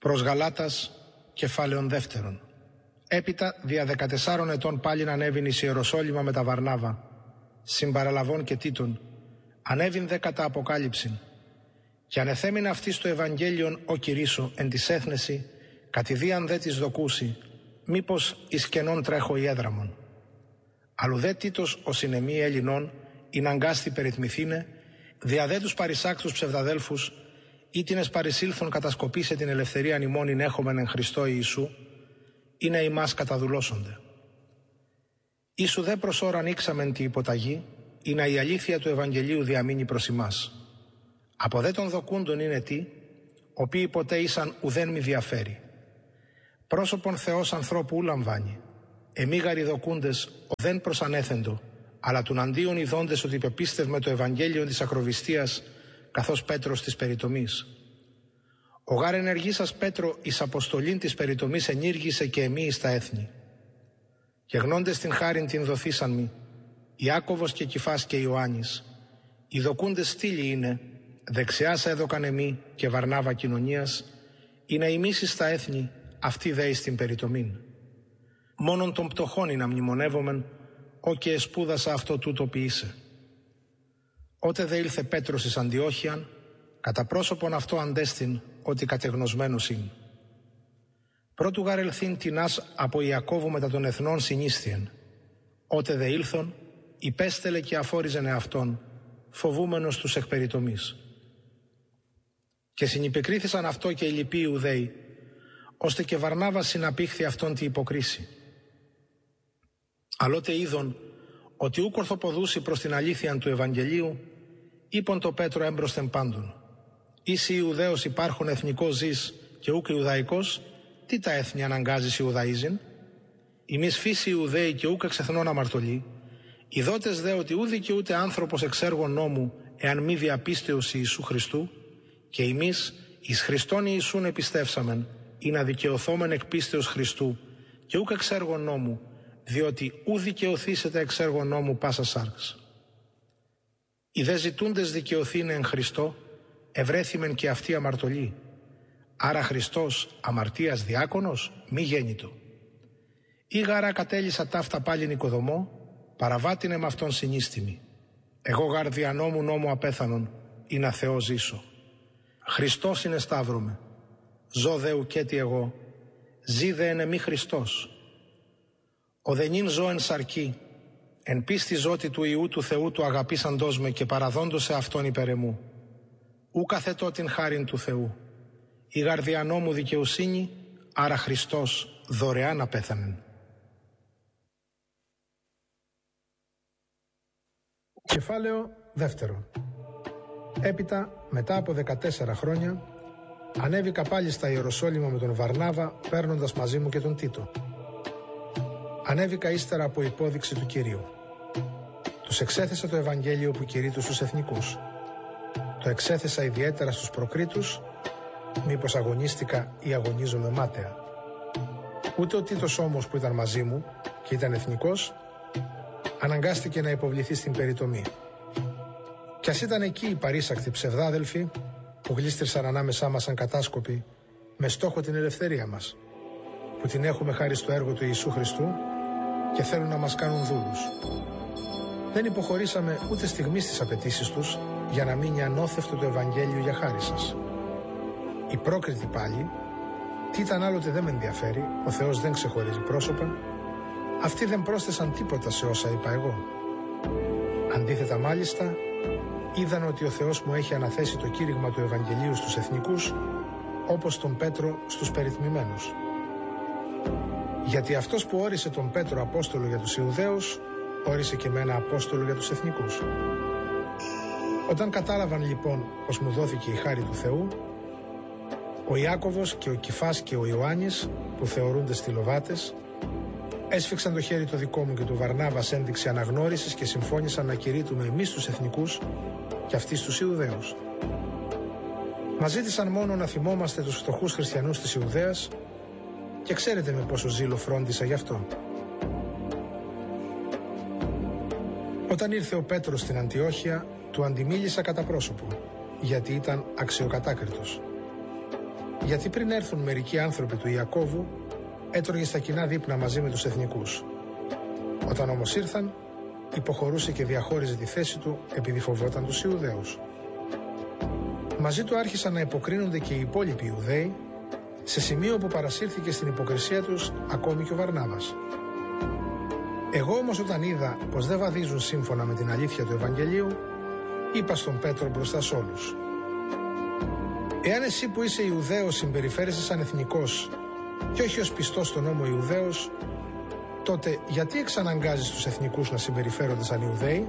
Προς Γαλάτας, κεφάλαιον δεύτερον. Έπειτα δια 14 ετών πάλιν ανέβην εις Ιεροσόλυμα με τα Βαρνάβα, συμπαραλαβών και Τίτων, ανέβην δε κατά αποκάλυψην, και ανεθέμην αυτής το Ευαγγέλιον ο κηρύσω εν της έθνεση, κατηδίαν δε της δοκούσι, μήπως εις κενών τρέχω η έδραμον. Αλλού δε Τίτος ο συνεμή Ελληνών, ειν αγκάστη περιτμηθήνε, δια δε τους παρισάκτους ψευδαδέλφους, ήτινες παρισήλθον κατασκοπήσε την ελευθερίαν ημών ειν έχομεν εν Χριστώ Ιησού, είναι ημάς καταδουλώσονται. Ίσου δε προς ώραν ήξαμεν τη υποταγή, είναι η αλήθεια του Ευαγγελίου διαμείνει προς ημάς. Από δε των δοκούντων είναι τι, οποίοι ποτέ ήσαν ουδέν μη διαφέρει. Πρόσωπον Θεός ανθρώπου ου λαμβάνει, εμίγαροι δοκούντες οδέν προς ανέθεντο, αλλά τουν αντίον ειδώντες ότι πεπίστευμε το Ευαγγέλιο της ακροβιστίας, καθώς Πέτρος της περιτομής. Ο γάρ ενεργήσας Πέτρο εις αποστολήν της περιτομής ενήργησε και εμεί εις τα έθνη. Και γνώντες την χάριν την δοθήσαν μη, Ιάκωβος και Κηφάς και Ιωάννης, οι δοκούντες στήλοι είναι, δεξιάς έδωκαν εμεί και Βαρνάβα κοινωνίας, είναι ημείς εις τα έθνη, αυτοί δε εις την περιτομήν. Μόνον των πτωχών είναι να μνημονεύομεν, ό και εσπούδασα αυτό τούτο ποιήσε. Ότε δε ήλθε Πέτρος εις Αντιόχειαν, κατά πρόσωπον αυτό αντέστην, ότι κατεγνωσμένος είναι. Πρώτου γάρ ελθύν τεινάς από Ιακώβου μετά των εθνών συνίσθιεν. Ότε δε ήλθον, υπέστελε και αφόριζεν εαυτόν, φοβούμενος τους εκπεριτομής. Και συνυπεκρίθησαν αυτό και οι λοιποί Ιουδαίοι, ώστε και Βαρνάβας συναπήχθη αυτόν τη υποκρίση. Αλλότε είδον ότι ούκ ορθοποδούσι προς την αλήθειαν του Ευαγγελίου, είπον το Πέτρο έμπροσθεν πάντων. Ήσι Ιουδαίος υπάρχουν εθνικός ζεις και ούκ Ιουδαϊκός, τι τα έθνη αναγκάζεις Ιουδαΐζην? Ημείς φύση Ιουδαίοι και ούκ εξ εθνών αμαρτωλοί, ειδότες δε ότι ού δικαιούται άνθρωπος εξ έργων νόμου, εάν μη διαπίστεως Ιησού Χριστού, και ημείς εις Χριστόν Ιησούν επιστεύσαμεν, ή να δικαιωθόμεν εκ πίστεως Χριστού, και ούκ εξ έργων νόμου, διότι ου δικαιωθήσετε εξ έργων νόμου πάσα σάρξ. Οι δε ζητούντες δικαιωθήνε εν Χριστώ, ευρέθημεν και αυτοί αμαρτωλοί. Άρα Χριστός αμαρτίας διάκονος, μη γέννητο. Ή γάρα κατέλησα ταύτα πάλιν οικοδομό, παραβάτινε με αυτόν συνίστημη. Εγώ γάρ δια νόμου απέθανον, ή να Θεό ζήσω. Χριστός είναι σταύρωμε. Ζω δε ουκέτι εγώ, ζει δε εν εμή Χριστός. Ο δε νυν ζω εν σαρκή, εν πίστη ζώτη του Ιού του Θεού του αγαπήσαντός με και παραδόντος σε αυτόν υπέρ εμού. Ου καθετώ την χάριν του Θεού. Η γαρδιά νόμου δικαιοσύνη, άρα Χριστός δωρεάν απέθανεν. Κεφάλαιο δεύτερο. Έπειτα, μετά από 14 χρόνια, ανέβηκα πάλι στα Ιεροσόλυμα με τον Βαρνάβα, παίρνοντας μαζί μου και τον Τίτο. Ανέβηκα ύστερα από υπόδειξη του Κυρίου. Τους εξέθεσα το Ευαγγέλιο που κηρύττω στους εθνικούς. Το εξέθεσα ιδιαίτερα στους προκρίτους, μήπως αγωνίστηκα ή αγωνίζομαι μάταια. Ούτε ο Τίτος όμως που ήταν μαζί μου και ήταν εθνικός, αναγκάστηκε να υποβληθεί στην περιτομή. Κι ας ήταν εκεί οι παρήσακτοι ψευδάδελφοι που γλίστρησαν ανάμεσά μας σαν κατάσκοποι με στόχο την ελευθερία μας, που την έχουμε χάρη στο έργο του Ιησού Χριστού και θέλουν να μας κάνουν δούλους. Δεν υποχωρήσαμε ούτε στιγμή στις απαιτήσεις τους για να μείνει ανώθευτο το Ευαγγέλιο για χάρη σας. Οι πρόκριτοι πάλι, τι ήταν άλλοτε δεν με ενδιαφέρει, ο Θεός δεν ξεχωρίζει πρόσωπα, αυτοί δεν πρόσθεσαν τίποτα σε όσα είπα εγώ. Αντίθετα μάλιστα, είδαν ότι ο Θεός μου έχει αναθέσει το κήρυγμα του Ευαγγελίου στους εθνικούς, όπως τον Πέτρο στους περιτμημένους. Γιατί αυτός που όρισε τον Πέτρο Απόστολο για τους Ιουδαίους, όρισε και μένα Απόστολο για τους εθνικούς. Όταν κατάλαβαν λοιπόν πως μου δόθηκε η χάρη του Θεού, ο Ιάκωβος και ο Κηφάς και ο Ιωάννης, που θεωρούνται στυλοβάτες, έσφιξαν το χέρι το δικό μου και του Βαρνάβας ένδειξη αναγνώρισης και συμφώνησαν να κηρύττουμε εμείς τους εθνικούς και αυτοί τους Ιουδαίους. Μας ζήτησαν μόνο να θυμόμαστε τους φτωχούς χριστιανούς της Ιουδαίας και ξέρετε με πόσο ζήλο φρόντισα γι' αυτό. Όταν ήρθε ο Πέτρος στην Αντιόχεια, του αντιμίλησα κατά πρόσωπο, γιατί ήταν αξιοκατάκριτος. Γιατί πριν έρθουν μερικοί άνθρωποι του Ιακώβου, έτρωγε στα κοινά δείπνα μαζί με τους εθνικούς. Όταν όμως ήρθαν, υποχωρούσε και διαχώριζε τη θέση του επειδή φοβόταν τους Ιουδαίους. Μαζί του άρχισαν να υποκρίνονται και οι υπόλοιποι Ιουδαίοι, σε σημείο που παρασύρθηκε στην υποκρισία τους ακόμη και ο Βαρνάβας. Εγώ όμως όταν είδα πως δεν βαδίζουν σύμφωνα με την αλήθεια του Ευαγγελίου, είπα στον Πέτρο μπροστά σ' όλους: εάν εσύ που είσαι Ιουδαίος συμπεριφέρεσαι σαν εθνικός και όχι ως πιστός στον νόμο Ιουδαίος, τότε γιατί εξαναγκάζεις τους εθνικούς να συμπεριφέρονται σαν Ιουδαίοι?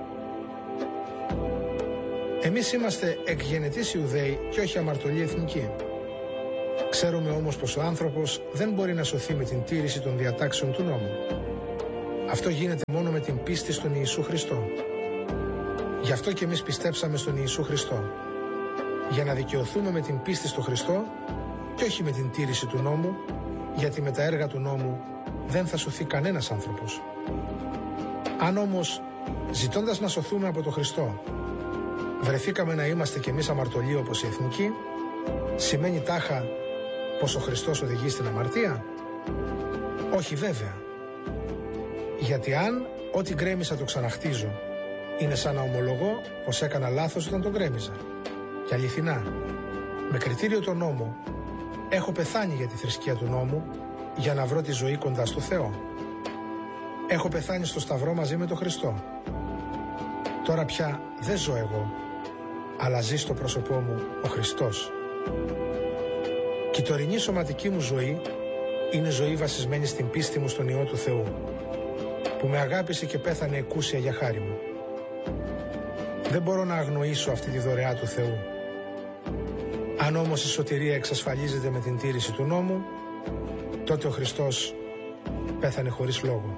Εμείς είμαστε εκ γενετής Ιουδαίοι και όχι αμαρτωλοί εθνικοί. Ξέρουμε όμως πως ο άνθρωπος δεν μπορεί να σωθεί με την τήρηση των διατάξεων του νόμου. Αυτό γίνεται μόνο με την πίστη στον Ιησού Χριστό. Γι' αυτό και εμείς πιστέψαμε στον Ιησού Χριστό, για να δικαιωθούμε με την πίστη στο Χριστό και όχι με την τήρηση του νόμου, γιατί με τα έργα του νόμου δεν θα σωθεί κανένας άνθρωπος. Αν όμως, ζητώντας να σωθούμε από τον Χριστό, βρεθήκαμε να είμαστε κι εμείς αμαρτωλοί όπως οι εθνικοί, σημαίνει τάχα πως ο Χριστός οδηγεί στην αμαρτία? Όχι βέβαια. Γιατί αν ό,τι γκρέμισα το ξαναχτίζω, είναι σαν να ομολογώ πως έκανα λάθος όταν τον γκρέμιζα. Και αληθινά, με κριτήριο τον νόμο, έχω πεθάνει για τη θρησκεία του νόμου για να βρω τη ζωή κοντά στο Θεό. Έχω πεθάνει στο Σταυρό μαζί με τον Χριστό. Τώρα πια δεν ζω εγώ, αλλά ζει στο πρόσωπό μου ο Χριστός. Και η τωρινή σωματική μου ζωή είναι ζωή βασισμένη στην πίστη μου στον Υιό του Θεού, που με αγάπησε και πέθανε εκούσια για χάρη μου. Δεν μπορώ να αγνοήσω αυτή τη δωρεά του Θεού. Αν όμως η σωτηρία εξασφαλίζεται με την τήρηση του νόμου, τότε ο Χριστός πέθανε χωρίς λόγο.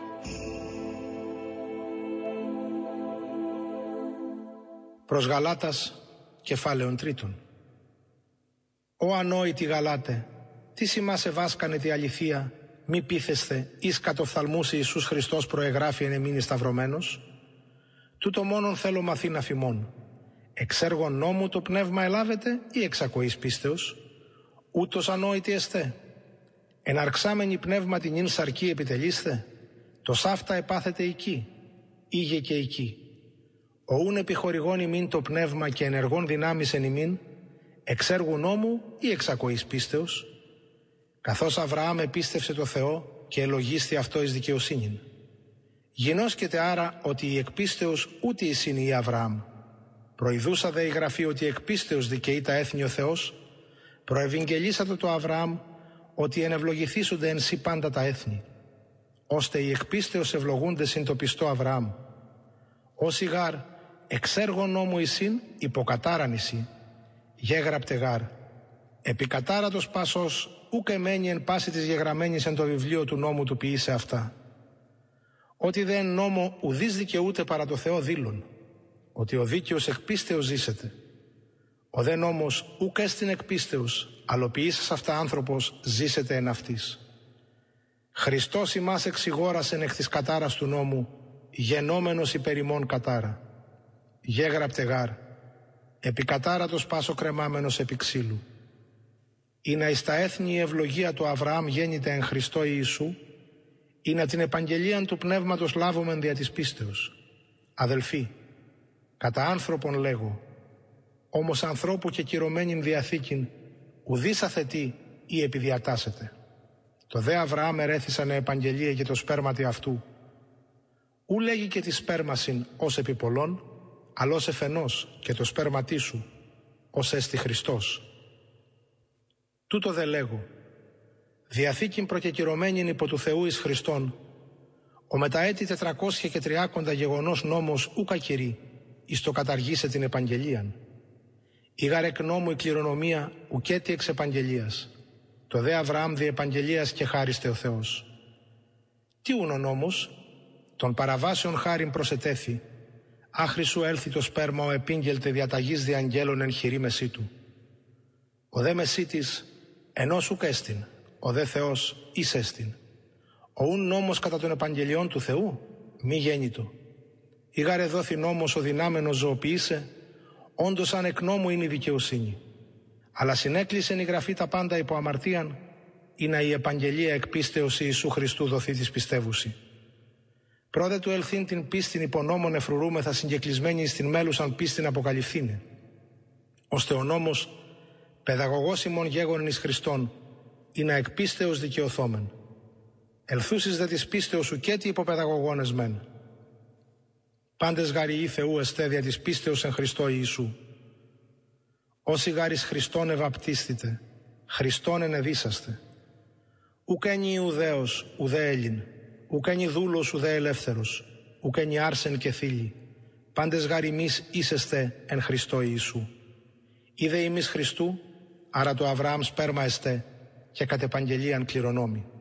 Προς Γαλάτας, κεφάλαιον 3. «Ω ανόητοι Γαλάτε, τι σημάσε βάσκανε τη αληθεία, μη πείθεστε, εις κατοφθαλμούς Ιησούς Χριστός προεγράφει εν εμήνη σταυρωμένος? Τούτο μόνον θέλω μαθήν αφημών. Εξ έργων νόμου το πνεύμα ελάβετε ή εξ ακοής πίστεως? Ούτως ανόητοι εστέ. Εναρξάμενοι πνεύμα την ίν σαρκή επιτελείστε, το σάφτα επάθετε εκεί, ήγε και εκεί. Οούν επιχορηγών ημίν το πνεύμα και ενεργών δυνάμεις εν ημίν, εξ έργου νόμου ή εξ ακοής πίστεως? Καθώς Αβραάμ επίστευσε το Θεό και ελογίστη αυτό εις δικαιοσύνην. Γινώσκεται άρα ότι η εκπίστεως ούτε εις είναι η Αβραάμ. Προειδούσα δε η Γραφή ότι εκπίστεως δικαιεί τα έθνη ο Θεός. Προευαγγελίσατε το Αβραάμ ότι ενευλογηθήσονται εν σύ πάντα τα έθνη, ώστε οι εκπίστεως ευλογούνται συν το πιστό Αβραάμ. Όσοι γάρ εξ έργων νόμου εισήν υποκατάραν εισί, γέγραπτε γάρ, επικατάρατος πάσος ούκ εμένει εν πάση της γεγραμμένης εν το βιβλίο του νόμου του ποιήσε αυτά. Ότι δε εν νόμο ουδείς δικαιούται παρά το Θεό δήλων, ότι ο δίκαιος εκπίστεως ζήσεται. Ο δε νόμος ούκ έστιν εκπίστεως, αλλοποιήσας αυτά άνθρωπος ζήσεται εν αυτής. Χριστός ημάς εξηγόρασεν εκ της κατάρας του νόμου, γενόμενος υπερ ημών κατάρα. Γέγραπτε γάρ, επικατάρατος πάσο κρεμάμενος επί ξύλου. Ή να εις τα έθνη η ευλογία του Αβραάμ γέννηται εν Χριστώ Ιησού, ή να την επαγγελίαν του πνεύματος λάβομεν δια της πίστεως. Αδελφοί, κατά άνθρωπον λέγω, όμως ανθρώπου και κυρωμένην διαθήκην ουδείς αθετεί ή επιδιατάσσεται. Το δε Αβραάμ ερέθησαν επαγγελία και το σπέρματι αυτού. Ου λέγει και τη σπέρμασιν ως επί πολλών, αλλά ως εφενός και το σπέρματί σου ως έστι Χριστός. Τούτο δε λέγω, διαθήκην προκεκυρωμένην υπό του Θεού εις Χριστόν, ο μετά έτη 400 και 30 γεγονός νόμος ούκα κηρύ, εις το καταργήσε την επαγγελίαν. Η γαρ εκ νόμου η κληρονομία ουκέτη εξ επαγγελίας. Το δε Αβραάμ δι' επαγγελίας και χάριστε ο Θεός. Τι ούν ο νόμος? Των παραβάσεων χάριν προσετέθη, άχρη σου έλθει το σπέρμα ο επήγγελτε διαταγής δι' αγγέλων εν χειρή μεσή του. Ο δε μεσίτης ενός ουκ έστιν, ο δε Θεός εις έστιν. Ο ούν νόμος κατά των επαγγελιών του Θεού, μη γέννητο. Η γαρ εδόθη νόμος ο δυνάμενος ζωοποιήσε, όντως αν εκ νόμου είναι η δικαιοσύνη. Αλλά συνέκλεισεν η γραφή τα πάντα υπό αμαρτίαν, ή να η επαγγελία εκ πίστεως Ιησού Χριστού δοθεί της πιστεύουσι. Πρώτε του ελθύν την πίστην υπονόμων εφρουρούμεθα συγκεκλεισμένη εις την μέλουσαν πίστην αποκαλυφθήνε. Ώστε ο νόμος, παιδαγωγός ημών γέγονεν εις Χριστόν, ή να εκ πίστεως δικαιωθόμεν. Ελθούσεις δε της πίστεως ουκέτι υποπαιδαγωγόνες μεν. Πάντες γάρι ή Θεού εστέ δια της πίστεως εν Χριστώ Ιησού. Όσοι γάρις Χριστόν ευαπτίστητε, Χριστόν ενεδίσαστε. Ουκ ένι Ιουδαίος, ουδέ Έλλην, ουκ ένι δούλος, ουδέ ελεύθερος, ουκ ένι άρσεν και θήλη. Πάντες γάρι είσεστε εν Χριστώ Ιησού. Είδε ημείς Χριστού, άρα το Αβραάμ σπέρμα εστέ, και κατ' επαγγελίαν κληρονόμοι.